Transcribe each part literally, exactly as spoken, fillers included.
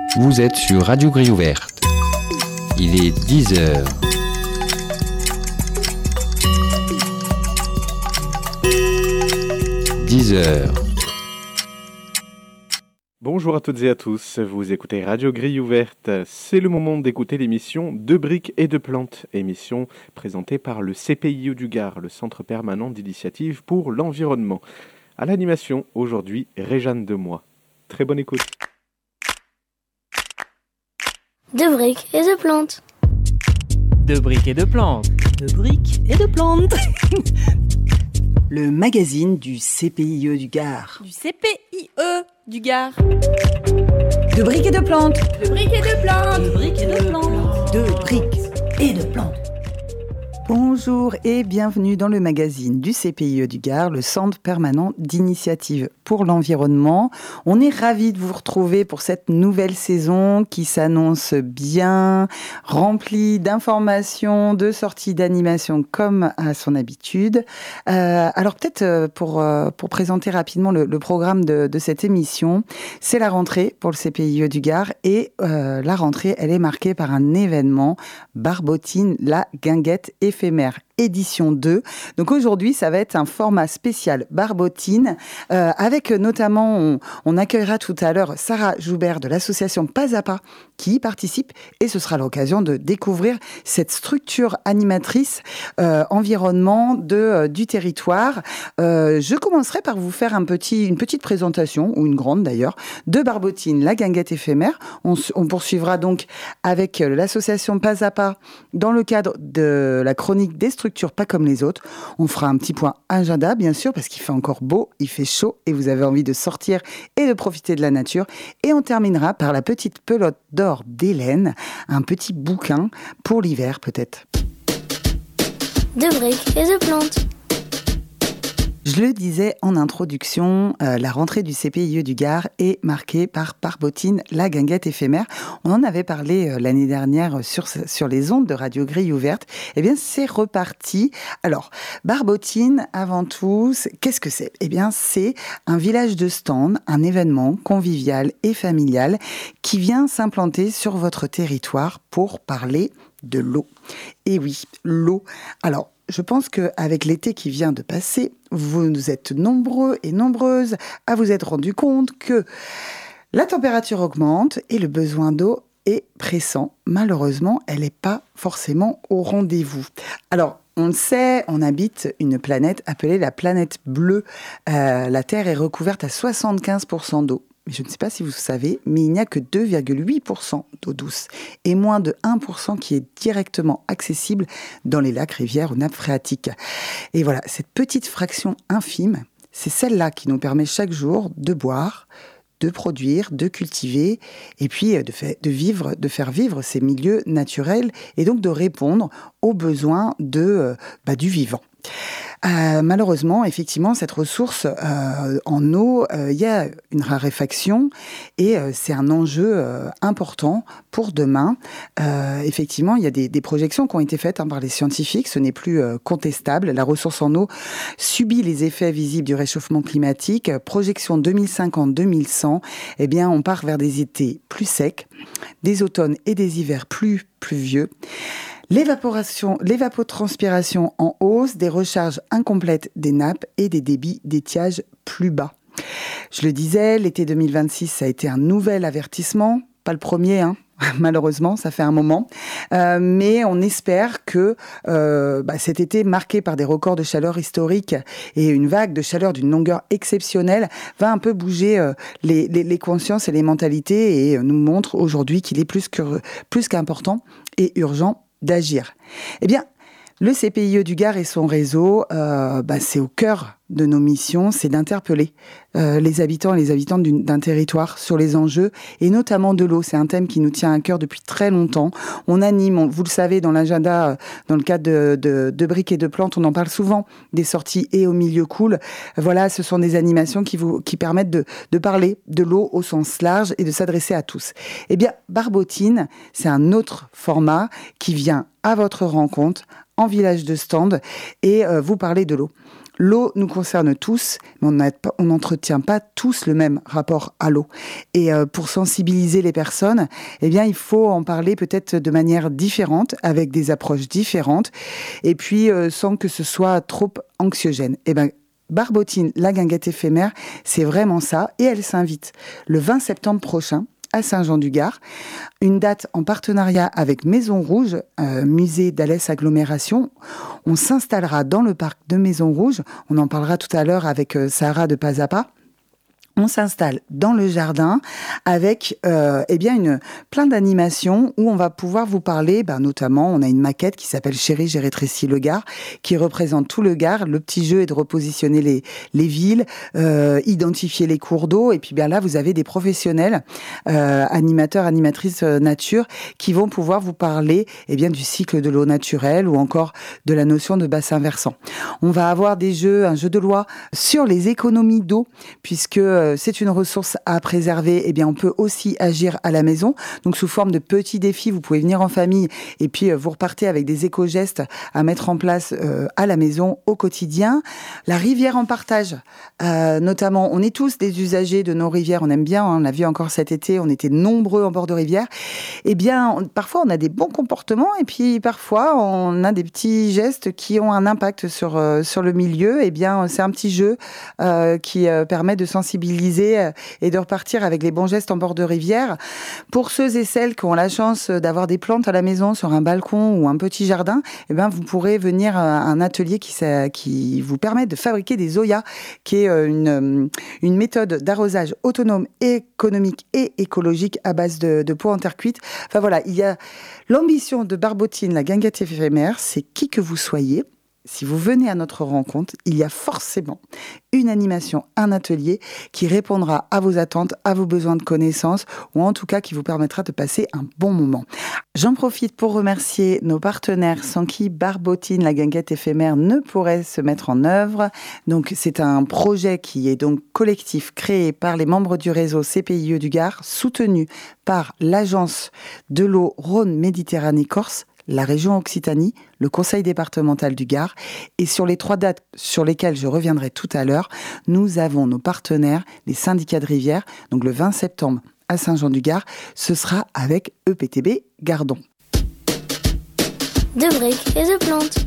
Vous êtes sur Radio Grille Ouverte. Il est dix heures. dix heures. Bonjour à toutes et à tous, vous écoutez Radio Grille Ouverte. C'est le moment d'écouter l'émission De briques et de plantes, émission présentée par le C P I E du Gard, le Centre permanent d'initiative pour l'environnement. À l'animation, aujourd'hui, Réjeanne Demoy. Très bonne écoute. De briques et de plantes. De briques et de plantes. De briques et de plantes. Le magazine du C P I E du Gard. Du C P I E du Gard. De briques et de plantes. De briques et de plantes. De briques et de plantes. De briques et de plantes. Bonjour et bienvenue dans le magazine du C P I E du Gard, le Centre permanent d'initiative pour l'environnement. On est ravis de vous retrouver pour cette nouvelle saison qui s'annonce bien, remplie d'informations, de sorties d'animation comme à son habitude. Euh, alors peut-être pour, pour présenter rapidement le, le programme de, de cette émission, c'est la rentrée pour le C P I E du Gard et euh, la rentrée, elle est marquée par un événement, Barbotine, la guinguette éphémère. Éphémère, édition deux. Donc aujourd'hui, ça va être un format spécial Barbotine, euh, avec notamment, on, on accueillera tout à l'heure Sarah Joubert de l'association Pas à Pas qui y participe et ce sera l'occasion de découvrir cette structure animatrice euh, environnement de, euh, du territoire. Euh, je commencerai par vous faire un petit, une petite présentation, ou une grande d'ailleurs, de Barbotine, la guinguette éphémère. On, on poursuivra donc avec l'association Pas à Pas dans le cadre de la chronique des structures pas comme les autres. On fera un petit point agenda, bien sûr, parce qu'il fait encore beau, il fait chaud et vous avez envie de sortir et de profiter de la nature. Et on terminera par la petite pelote d'or d'Hélène, un petit bouquin pour l'hiver peut-être. De briques et de plantes. Je le disais en introduction, euh, la rentrée du C P I E du Gard est marquée par Barbotine, la guinguette éphémère. On en avait parlé euh, l'année dernière sur, sur les ondes de Radio Grille Ouverte. Eh bien, c'est reparti. Alors, Barbotine, avant tout, qu'est-ce que c'est ? Eh bien, c'est un village de stand, un événement convivial et familial qui vient s'implanter sur votre territoire pour parler de l'eau. Et oui, l'eau. Alors, je pense qu'avec l'été qui vient de passer, vous êtes nombreux et nombreuses à vous être rendu compte que la température augmente et le besoin d'eau est pressant. Malheureusement, elle n'est pas forcément au rendez-vous. Alors, on le sait, on habite une planète appelée la planète bleue. Euh, la Terre est recouverte à soixante-quinze pour cent d'eau. Je ne sais pas si vous savez, mais il n'y a que deux virgule huit pour cent d'eau douce et moins de un pour cent qui est directement accessible dans les lacs, rivières ou nappes phréatiques. Et voilà, cette petite fraction infime, c'est celle-là qui nous permet chaque jour de boire, de produire, de cultiver et puis de, fait, de, vivre, de faire vivre ces milieux naturels et donc de répondre aux besoins de, euh, bah, du vivant. Euh, malheureusement, effectivement, cette ressource euh, en eau, il euh, y a une raréfaction et euh, c'est un enjeu euh, important pour demain. Euh, effectivement, il y a des, des projections qui ont été faites hein, par les scientifiques, ce n'est plus euh, contestable. La ressource en eau subit les effets visibles du réchauffement climatique. Projection deux mille cinquante deux mille cent, eh bien, on part vers des étés plus secs, des automnes et des hivers plus pluvieux. L'évaporation, l'évapotranspiration en hausse, des recharges incomplètes des nappes et des débits d'étiage plus bas. Je le disais, l'été deux mille vingt-six, ça a été un nouvel avertissement, pas le premier, hein. Malheureusement, ça fait un moment. Euh, mais on espère que euh, bah, cet été marqué par des records de chaleur historiques et une vague de chaleur d'une longueur exceptionnelle va un peu bouger euh, les, les, les consciences et les mentalités et nous montre aujourd'hui qu'il est plus, que, plus qu'important et urgent d'agir. Eh bien, le C P I E du Gard et son réseau, euh, bah, c'est au cœur de nos missions, c'est d'interpeller euh, les habitants et les habitantes d'une, d'un territoire sur les enjeux, et notamment de l'eau. C'est un thème qui nous tient à cœur depuis très longtemps. On anime, on, vous le savez, dans l'agenda, dans le cadre de, de, de briques et de plantes, on en parle souvent, des sorties et au milieu cool. Voilà, ce sont des animations qui, vous, qui permettent de, de parler de l'eau au sens large et de s'adresser à tous. Eh bien, Barbotine, c'est un autre format qui vient à votre rencontre, en village de stand, et euh, vous parler de l'eau. L'eau nous concerne tous, mais on n'entretient pas tous le même rapport à l'eau. Et euh, pour sensibiliser les personnes, eh bien, il faut en parler peut-être de manière différente, avec des approches différentes, et puis euh, sans que ce soit trop anxiogène. Eh ben, Barbotine, la guinguette éphémère, c'est vraiment ça. Et elle s'invite le vingt septembre prochain à Saint-Jean-du-Gard. Une date en partenariat avec Maison Rouge, euh, musée d'Alès Agglomération. On s'installera dans le parc de Maison Rouge. On en parlera tout à l'heure avec euh, Sarah de Pas à Pas. On s'installe dans le jardin avec euh, eh bien une, plein d'animations où on va pouvoir vous parler, ben, notamment on a une maquette qui s'appelle Chérie, j'ai rétréci le Gard, qui représente tout le Gard. Le petit jeu est de repositionner les, les villes, euh, identifier les cours d'eau, et puis bien là vous avez des professionnels, euh, animateurs, animatrices euh, nature, qui vont pouvoir vous parler eh bien, du cycle de l'eau naturelle ou encore de la notion de bassin versant. On va avoir des jeux, un jeu de loi sur les économies d'eau, puisque euh, c'est une ressource à préserver, eh bien on peut aussi agir à la maison. Donc sous forme de petits défis, vous pouvez venir en famille et puis euh, vous repartez avec des éco-gestes à mettre en place euh, à la maison au quotidien. La rivière en partage, euh, notamment, on est tous des usagers de nos rivières, on aime bien, hein, on l'a vu encore cet été, on était nombreux en bord de rivière. Eh bien, on, parfois on a des bons comportements et puis parfois on a des petits gestes qui ont un impact sur, euh, sur le milieu. Eh bien, c'est un petit jeu euh, qui euh, permet de sensibiliser et de repartir avec les bons gestes en bord de rivière. Pour ceux et celles qui ont la chance d'avoir des plantes à la maison, sur un balcon ou un petit jardin, eh bien, vous pourrez venir à un atelier qui, qui vous permet de fabriquer des zoyas, qui est une, une méthode d'arrosage autonome, économique et écologique à base de, de pots en terre cuite. Enfin voilà, il y a l'ambition de Barbotine, la guinguette éphémère, c'est qui que vous soyez. Si vous venez à notre rencontre, il y a forcément une animation, un atelier qui répondra à vos attentes, à vos besoins de connaissances, ou en tout cas qui vous permettra de passer un bon moment. J'en profite pour remercier nos partenaires sans qui Barbotine, la guinguette éphémère, ne pourrait se mettre en œuvre. Donc c'est un projet qui est donc collectif, créé par les membres du réseau C P I E du Gard, soutenu par l'agence de l'eau Rhône-Méditerranée-Corse, la région Occitanie, le conseil départemental du Gard. Et sur les trois dates sur lesquelles je reviendrai tout à l'heure, nous avons nos partenaires, les syndicats de rivière. Donc le vingt septembre à Saint-Jean-du-Gard, ce sera avec E P T B Gardon. De briques et de plantes.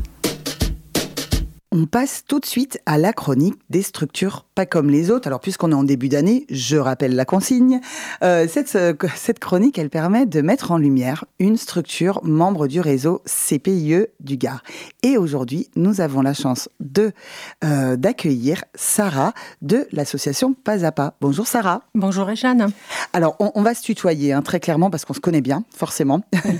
On passe tout de suite à la chronique des structures pas comme les autres. Alors, puisqu'on est en début d'année, je rappelle la consigne. Euh, cette, cette chronique, elle permet de mettre en lumière une structure membre du réseau C P I E du Gard. Et aujourd'hui, nous avons la chance de, euh, d'accueillir Sarah de l'association Pas à Pas. Bonjour Sarah. Bonjour Réjeanne. Alors, on, on va se tutoyer hein, très clairement parce qu'on se connaît bien, forcément.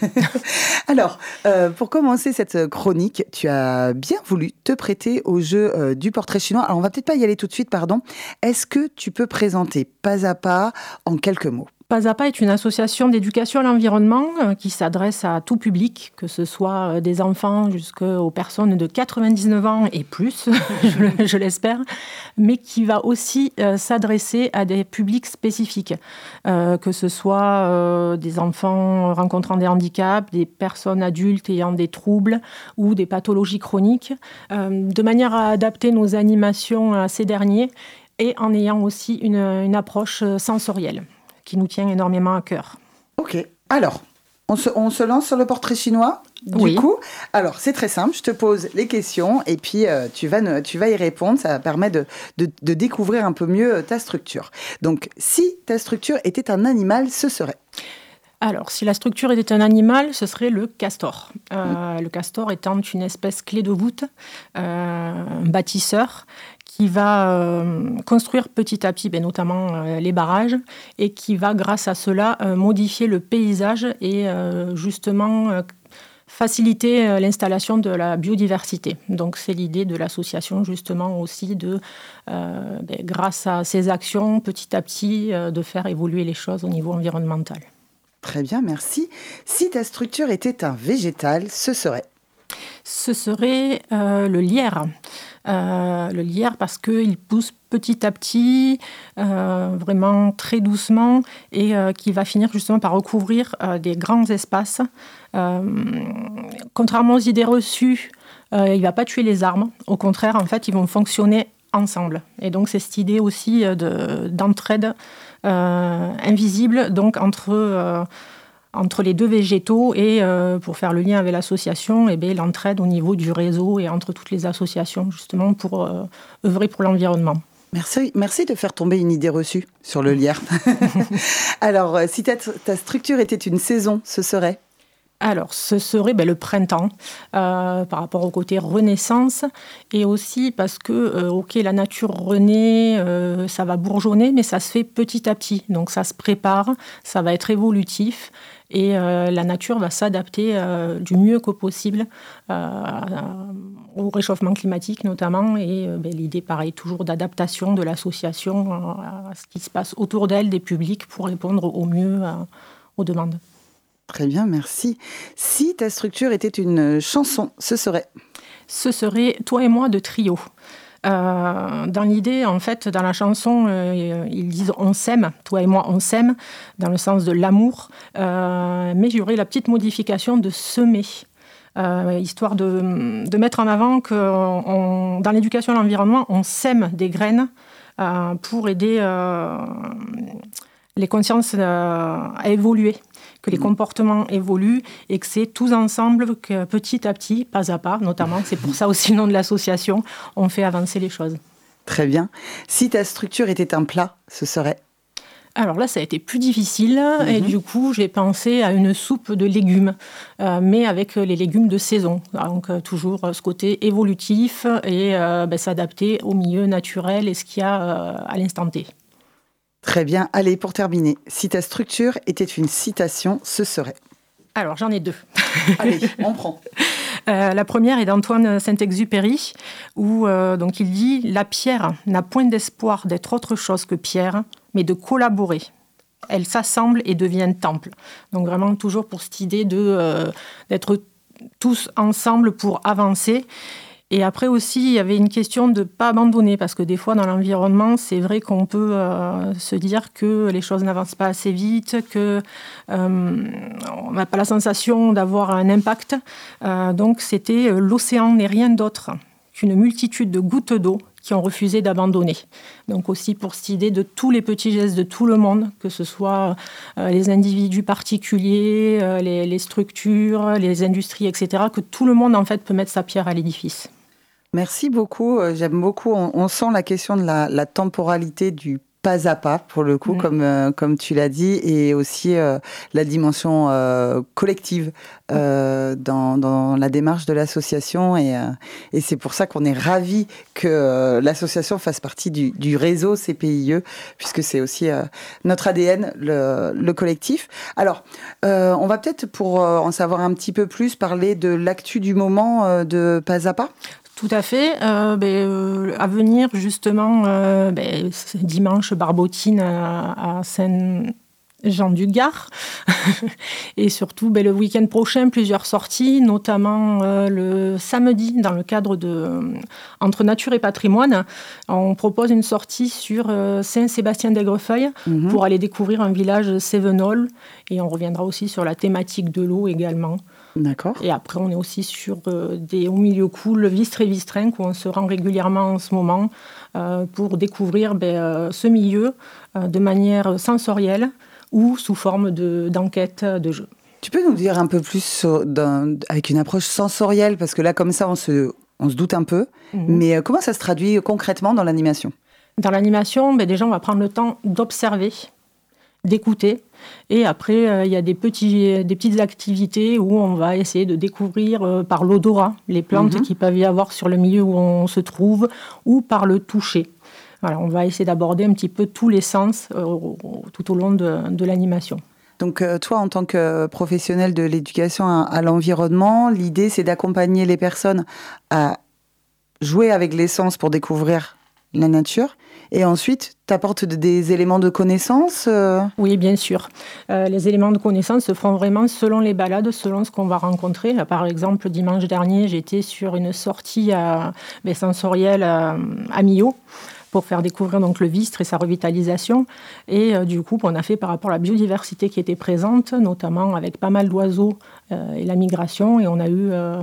Alors, euh, pour commencer cette chronique, tu as bien voulu te prêter au jeu euh, du portrait chinois. Alors, on va peut-être pas y aller tout de suite, pardon. Est-ce que tu peux présenter Pas à Pas en quelques mots ? Pas à Pas est une association d'éducation à l'environnement euh, qui s'adresse à tout public, que ce soit euh, des enfants jusqu'aux personnes de quatre-vingt-dix-neuf ans et plus, je, je l'espère, mais qui va aussi euh, s'adresser à des publics spécifiques, euh, que ce soit euh, des enfants rencontrant des handicaps, des personnes adultes ayant des troubles ou des pathologies chroniques, euh, de manière à adapter nos animations à ces derniers et en ayant aussi une, une approche sensorielle qui nous tient énormément à cœur. Ok, alors, on se, on se lance sur le portrait chinois, du oui. coup. Alors, c'est très simple, je te pose les questions et puis euh, tu, vas, tu vas y répondre, ça permet de, de, de découvrir un peu mieux ta structure. Donc, si ta structure était un animal, ce serait ? Alors, si la structure était un animal, ce serait le castor. Euh, mmh. Le castor étant une espèce clé de voûte, euh, un bâtisseur, qui va euh, construire petit à petit, ben, notamment euh, les barrages, et qui va, grâce à cela, euh, modifier le paysage et euh, justement euh, faciliter euh, l'installation de la biodiversité. Donc c'est l'idée de l'association justement aussi de, euh, ben, grâce à ces actions, petit à petit, euh, de faire évoluer les choses au niveau environnemental. Très bien, merci. Si ta structure était un végétal, ce serait ? Ce serait euh, le lierre. Euh, le lierre parce qu'il pousse petit à petit, euh, vraiment très doucement, et euh, qui va finir justement par recouvrir euh, des grands espaces. Euh, contrairement aux idées reçues euh, il ne va pas tuer les arbres. Au contraire, en fait, ils vont fonctionner ensemble. Et donc, c'est cette idée aussi de, d'entraide euh, invisible donc, entre, euh, entre les deux végétaux et euh, pour faire le lien avec l'association, eh bien, l'entraide au niveau du réseau et entre toutes les associations, justement, pour euh, œuvrer pour l'environnement. Merci, merci de faire tomber une idée reçue sur le lierre. Alors, si ta, ta structure était une saison, ce serait ? Alors, ce serait ben, le printemps, euh, par rapport au côté renaissance, et aussi parce que, euh, ok, la nature renaît, euh, ça va bourgeonner, mais ça se fait petit à petit. Donc, ça se prépare, ça va être évolutif, et euh, la nature va s'adapter euh, du mieux que possible euh, au réchauffement climatique, notamment. Et euh, ben, l'idée, pareil, toujours d'adaptation de l'association à ce qui se passe autour d'elle, des publics, pour répondre au mieux euh, aux demandes. Très bien, merci. Si ta structure était une chanson, ce serait ? Ce serait « Toi et moi » de Trio. Euh, dans l'idée, en fait, dans la chanson, euh, ils disent « on s'aime », « toi et moi, on s'aime », dans le sens de l'amour. Euh, mais il y aurait la petite modification de « semer ». Euh, histoire de, de mettre en avant que on, dans l'éducation à l'environnement, on sème des graines euh, pour aider euh, les consciences euh, à évoluer, que les comportements évoluent et que c'est tous ensemble que petit à petit, pas à pas notamment, c'est pour ça aussi le nom de l'association, on fait avancer les choses. Très bien. Si ta structure était un plat, ce serait ? Alors là, ça a été plus difficile mmh. et du coup, j'ai pensé à une soupe de légumes, euh, mais avec les légumes de saison. Donc euh, toujours ce côté évolutif et euh, ben, s'adapter au milieu naturel et ce qu'il y a euh, à l'instant T. Très bien. Allez, pour terminer, si ta structure était une citation, ce serait ? Alors, j'en ai deux. Allez, on prend. Euh, la première est d'Antoine Saint-Exupéry, où euh, donc il dit « La pierre n'a point d'espoir d'être autre chose que pierre, mais de collaborer. Elle s'assemble et devient temple. » Donc vraiment toujours pour cette idée de, euh, d'être tous ensemble pour avancer. Et après aussi, il y avait une question de ne pas abandonner, parce que des fois, dans l'environnement, c'est vrai qu'on peut euh, se dire que les choses n'avancent pas assez vite, qu'on euh, n'a pas la sensation d'avoir un impact. Euh, donc, c'était « L'océan n'est rien d'autre qu'une multitude de gouttes d'eau qui ont refusé d'abandonner ». Donc aussi pour cette idée de tous les petits gestes de tout le monde, que ce soit euh, les individus particuliers, euh, les, les structures, les industries, et cetera, que tout le monde en fait peut mettre sa pierre à l'édifice. Merci beaucoup. J'aime beaucoup. On, on sent la question de la, la temporalité du pas à pas, pour le coup, mmh. comme, euh, comme tu l'as dit, et aussi euh, la dimension euh, collective euh, dans, dans la démarche de l'association. Et, euh, et c'est pour ça qu'on est ravis que euh, l'association fasse partie du, du réseau C P I E, puisque c'est aussi euh, notre A D N, le, le collectif. Alors, euh, on va peut-être, pour euh, en savoir un petit peu plus, parler de l'actu du moment euh, de Pas à Pas. Tout à fait. Euh, ben, euh, à venir, justement, euh, ben, dimanche, Barbotine à, à Saint-Jean-du-Gard. Et surtout, ben, le week-end prochain, plusieurs sorties, notamment euh, le samedi, dans le cadre de euh, Entre Nature et Patrimoine. On propose une sortie sur euh, Saint-Sébastien-d'Aigrefeuille mmh. pour aller découvrir un village cévenol. Et on reviendra aussi sur la thématique de l'eau également. D'accord. Et après, on est aussi sur euh, des hauts milieux cool, Vistre et Vistrinck, où on se rend régulièrement en ce moment euh, pour découvrir ben, euh, ce milieu euh, de manière sensorielle ou sous forme de, d'enquête, de jeu. Tu peux nous dire un peu plus sur, d'un, avec une approche sensorielle, parce que là, comme ça, on se, on se doute un peu, mmh. mais euh, comment ça se traduit concrètement dans l'animation ? Dans l'animation, ben, déjà, on va prendre le temps d'observer, d'écouter. Et après, il euh, y a des, petits, des petites activités où on va essayer de découvrir euh, par l'odorat les plantes mmh. qu'il peut y avoir sur le milieu où on se trouve, ou par le toucher. Voilà, on va essayer d'aborder un petit peu tous les sens euh, tout au long de, de l'animation. Donc euh, toi, en tant que professionnel de l'éducation à, à l'environnement, l'idée, c'est d'accompagner les personnes à jouer avec les sens pour découvrir la nature. Et ensuite, tu apportes des éléments de connaissance euh... Oui, bien sûr. Euh, les éléments de connaissance se feront vraiment selon les balades, selon ce qu'on va rencontrer. Là, par exemple, dimanche dernier, j'étais sur une sortie à, ben, sensorielle à, à Millau pour faire découvrir donc, le Vistre et sa revitalisation. Et euh, du coup, on a fait par rapport à la biodiversité qui était présente, notamment avec pas mal d'oiseaux euh, et la migration. Et on a eu... Euh,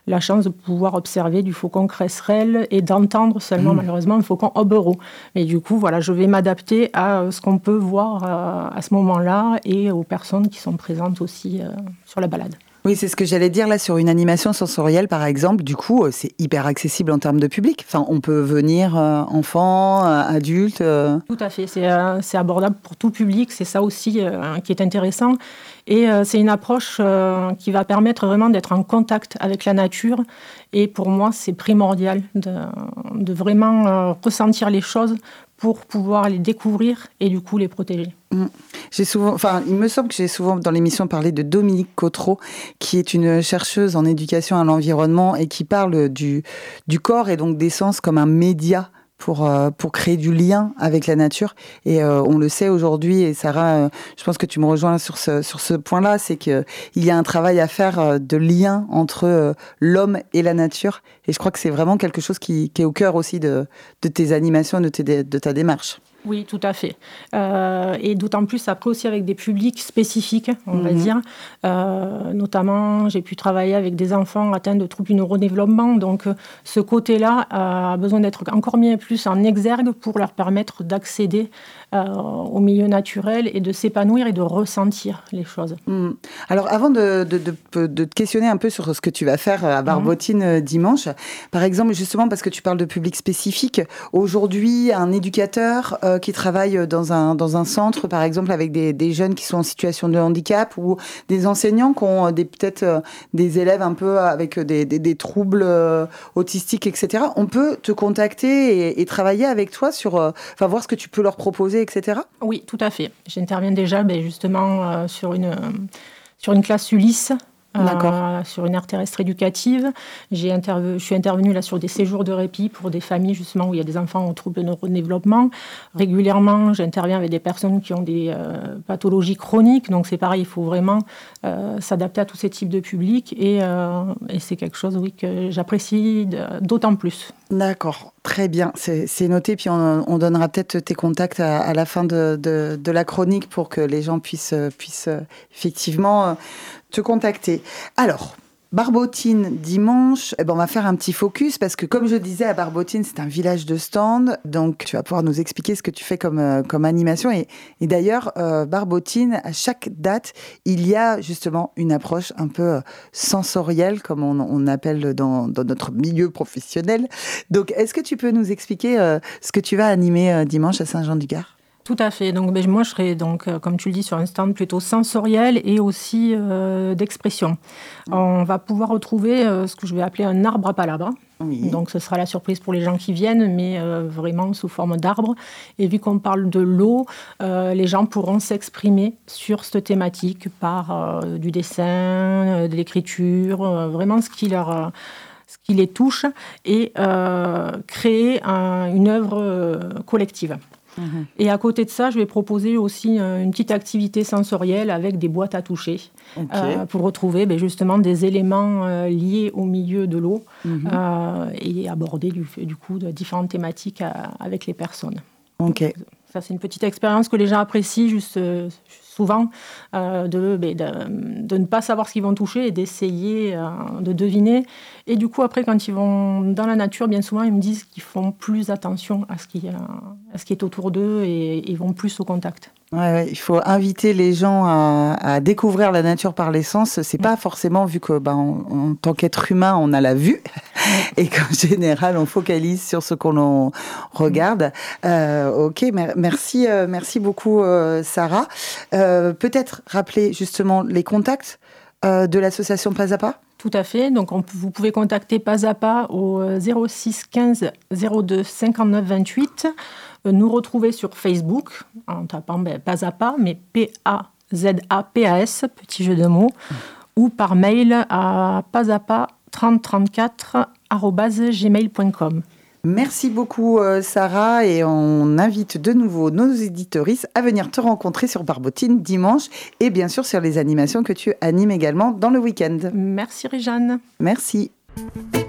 la chance de pouvoir observer du faucon cresserelle et d'entendre seulement, mmh. malheureusement, un faucon hobereau. Et du coup, voilà, je vais m'adapter à ce qu'on peut voir euh, à ce moment-là et aux personnes qui sont présentes aussi euh, sur la balade. Oui, c'est ce que j'allais dire là sur une animation sensorielle, par exemple. Du coup, c'est hyper accessible en termes de public. Enfin, on peut venir euh, enfant, euh, adulte. Euh... Tout à fait. C'est, euh, c'est abordable pour tout public. C'est ça aussi euh, qui est intéressant. Et euh, c'est une approche euh, qui va permettre vraiment d'être en contact avec la nature. Et pour moi, c'est primordial de, de vraiment euh, ressentir les choses pour pouvoir les découvrir et du coup les protéger. Mmh. J'ai souvent, enfin, il me semble que j'ai souvent dans l'émission parlé de Dominique Cotreau, qui est une chercheuse en éducation à l'environnement et qui parle du, du corps et donc des sens comme un média pour, euh, pour créer du lien avec la nature. Et euh, on le sait aujourd'hui, et Sarah, euh, je pense que tu me rejoins sur ce, sur ce point-là, c'est qu'il y a un travail à faire euh, de lien entre euh, l'homme et la nature. Et je crois que c'est vraiment quelque chose qui, qui est au cœur aussi de, de tes animations, de, tes, de ta démarche. Oui, tout à fait. Euh, et d'autant plus après aussi avec des publics spécifiques, on mmh. va dire. Euh, notamment, j'ai pu travailler avec des enfants atteints de troubles du neurodéveloppement. Donc, ce côté-là a besoin d'être encore mieux plus en exergue pour leur permettre d'accéder euh, au milieu naturel et de s'épanouir et de ressentir les choses. Mmh. Alors, avant de, de, de, de te questionner un peu sur ce que tu vas faire à Barbotine mmh. dimanche, par exemple, justement, parce que tu parles de public spécifique, aujourd'hui, un éducateur euh, qui travaillent dans un, dans un centre, par exemple, avec des, des jeunes qui sont en situation de handicap ou des enseignants qui ont des, peut-être euh, des élèves un peu avec des, des, des troubles euh, autistiques, et cetera. On peut te contacter et, et travailler avec toi sur, euh, enfin, voir ce que tu peux leur proposer, et cetera. Oui, tout à fait. J'interviens déjà ben, justement euh, sur, une, sur une classe Ulysse. Euh, sur une aire terrestre éducative. J'ai interve- je suis intervenue là sur des séjours de répit pour des familles justement où il y a des enfants aux troubles de neurodéveloppement. Régulièrement, j'interviens avec des personnes qui ont des euh, pathologies chroniques. Donc c'est pareil, il faut vraiment euh, s'adapter à tous ces types de publics et, euh, et c'est quelque chose oui, que j'apprécie de, d'autant plus. D'accord, très bien, c'est, c'est noté. Puis on, on donnera peut-être tes contacts à, à la fin de, de, de la chronique pour que les gens puissent, puissent effectivement te contacter. Alors, Barbotine dimanche, eh ben on va faire un petit focus parce que comme je disais, à Barbotine, c'est un village de stand. Donc, tu vas pouvoir nous expliquer ce que tu fais comme, euh, comme animation. Et, et d'ailleurs, euh, Barbotine, à chaque date, il y a justement une approche un peu euh, sensorielle, comme on, on appelle dans, dans notre milieu professionnel. Donc, est-ce que tu peux nous expliquer euh, ce que tu vas animer euh, dimanche à Saint-Jean-du-Gard ? Tout à fait. Donc, ben, moi, je serai, donc, euh, comme tu le dis, sur un stand plutôt sensoriel et aussi euh, d'expression. Mmh. On va pouvoir retrouver euh, ce que je vais appeler un arbre à palabres. Oui. Donc, ce sera la surprise pour les gens qui viennent, mais euh, vraiment sous forme d'arbre. Et vu qu'on parle de l'eau, euh, les gens pourront s'exprimer sur cette thématique par euh, du dessin, euh, de l'écriture, euh, vraiment ce qui leur... Euh, ce qui les touche et euh, créer un, une œuvre euh, collective. Mmh. Et à côté de ça, je vais proposer aussi euh, une petite activité sensorielle avec des boîtes à toucher okay. euh, pour retrouver ben, justement des éléments euh, liés au milieu de l'eau mmh. euh, et aborder du, du coup de différentes thématiques à, avec les personnes. Ok. Donc, ça, c'est une petite expérience que les gens apprécient juste, euh, souvent, euh, de, de, de ne pas savoir ce qu'ils vont toucher et d'essayer euh, de deviner. Et du coup, après, quand ils vont dans la nature, bien souvent, ils me disent qu'ils font plus attention à ce qui, euh, à ce qui est autour d'eux et ils vont plus au contact. Ouais, ouais, il faut inviter les gens à, à découvrir la nature par les sens. C'est pas forcément vu que, bah, en, en tant qu'être humain, on a la vue et qu'en général, on focalise sur ce qu'on en regarde. Euh, ok, mer- merci, euh, merci beaucoup, euh, Sarah. Euh, peut-être rappeler justement les contacts euh, de l'association Pas à Pas. Tout à fait. Donc, on, vous pouvez contacter Pas à Pas au zéro six quinze zéro deux cinquante-neuf vingt-huit. Nous retrouver sur Facebook en tapant ben, Pas à Pas, mais P A Z A P A S, petit jeu de mots, mmh. ou par mail à pasapa trente trente-quatre arobase gmail point com. Merci beaucoup Sarah et on invite de nouveau nos éditoristes à venir te rencontrer sur Barbotine dimanche et bien sûr sur les animations que tu animes également dans le week-end. Merci Réjeanne. Merci.